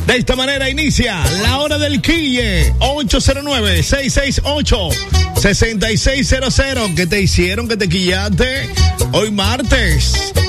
De esta manera inicia la hora del quille. 809-668-6600. ¿Qué te hicieron que te quillaste hoy martes?